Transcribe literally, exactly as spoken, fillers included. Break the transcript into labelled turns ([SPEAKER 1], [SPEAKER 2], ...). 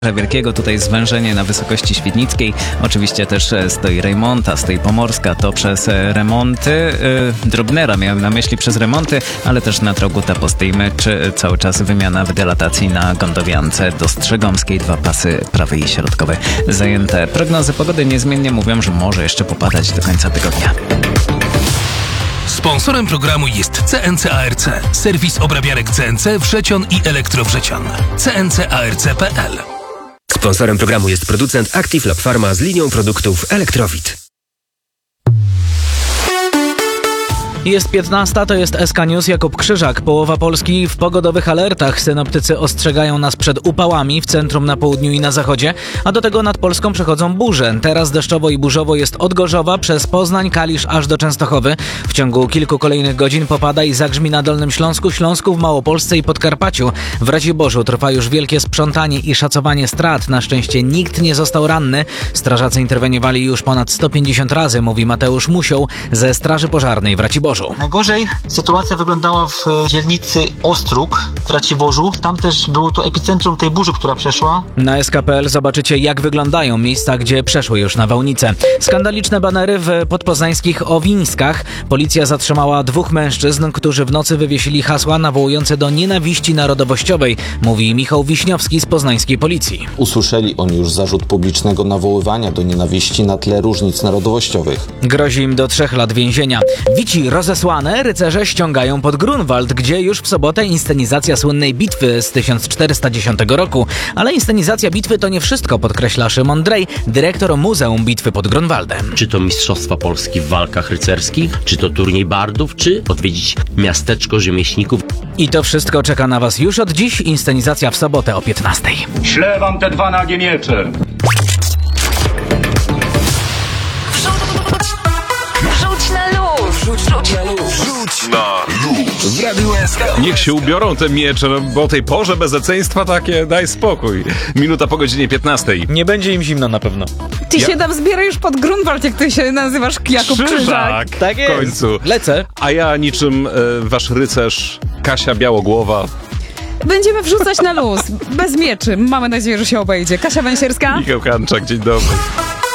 [SPEAKER 1] Wielkiego, tutaj zwężenie na wysokości Świdnickiej. Oczywiście też stoi Rejmonta, stoi Pomorska, to przez remonty. Yy, Drobnera miałem na myśli przez remonty, ale też na Droguta Postejmy, czy cały czas wymiana w dilatacji na Gondowiance do Strzegomskiej, dwa pasy prawy i środkowy zajęte. Prognozy pogody niezmiennie mówią, że może jeszcze popadać do końca tygodnia.
[SPEAKER 2] Sponsorem programu jest C N C A R C, serwis obrabiarek C N C, Wrzecion i Elektrowrzecian. C N C A R C kropka P L.
[SPEAKER 3] Sponsorem programu jest producent Active Lab Pharma z linią produktów Elektrowit.
[SPEAKER 4] Jest piętnasta, to jest S K News, Jakub Krzyżak. Połowa Polski w pogodowych alertach. Synoptycy ostrzegają nas przed upałami w centrum, na południu i na zachodzie, a do tego nad Polską przechodzą burze. Teraz deszczowo i burzowo jest od Gorzowa przez Poznań, Kalisz aż do Częstochowy. W ciągu kilku kolejnych godzin popada i zagrzmi na Dolnym Śląsku, Śląsku, w Małopolsce i Podkarpaciu. W Raciborzu trwa już wielkie sprzątanie i szacowanie strat. Na szczęście nikt nie został ranny. Strażacy interweniowali już ponad sto pięćdziesiąt razy, mówi Mateusz Musioł ze Straży Pożarnej w Raciborzu.
[SPEAKER 5] Najgorzej sytuacja wyglądała w dzielnicy Ostróg w Raciborzu. Tam też było to epicentrum tej burzy, która przeszła.
[SPEAKER 4] Na S K kropka P L zobaczycie, jak wyglądają miejsca, gdzie przeszły już nawałnice. Skandaliczne banery w podpoznańskich Owińskach. Policja zatrzymała dwóch mężczyzn, którzy w nocy wywiesili hasła nawołujące do nienawiści narodowościowej, mówi Michał Wiśniowski z poznańskiej policji.
[SPEAKER 6] Usłyszeli oni już zarzut publicznego nawoływania do nienawiści na tle różnic narodowościowych.
[SPEAKER 4] Grozi im do trzech lat więzienia. Wici rozesłane rycerze ściągają pod Grunwald, gdzie już w sobotę inscenizacja słynnej bitwy z tysiąc czterysta dziesiątego roku. Ale inscenizacja bitwy to nie wszystko, podkreśla Szymon Drej, dyrektor Muzeum Bitwy pod Grunwaldem.
[SPEAKER 7] Czy to Mistrzostwa Polski w walkach rycerskich, czy to turniej bardów, czy odwiedzić miasteczko rzemieślników.
[SPEAKER 4] I to wszystko czeka na was już od dziś. Inscenizacja w sobotę o piętnastej.
[SPEAKER 8] Ślę wam te dwa nagie miecze.
[SPEAKER 2] W Radiu S K.
[SPEAKER 9] Niech się ubiorą te miecze, no, bo o tej porze bezeceństwa takie, daj spokój. Minuta po godzinie piętnastej.
[SPEAKER 4] Nie będzie im zimno na pewno.
[SPEAKER 10] Ty ja... się tam zbiera już pod Grunwald, jak ty się nazywasz Jakub Krzyżak.
[SPEAKER 9] Tak, w końcu.
[SPEAKER 4] Lecę.
[SPEAKER 9] A ja niczym e, wasz rycerz Kasia Białogłowa.
[SPEAKER 10] Będziemy wrzucać na luz, bez mieczy. Mamy nadzieję, że się obejdzie. Kasia Węsierska.
[SPEAKER 9] Michał Hanczak, dzień dobry.